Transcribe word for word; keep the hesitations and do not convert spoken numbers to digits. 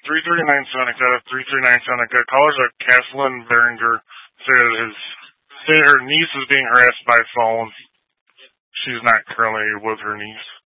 three thirty-nine Seneca, three thirty-nine Seneca. Callers are Caslin Veringer. Said his, say her niece is being harassed by phone. She's not currently with her niece.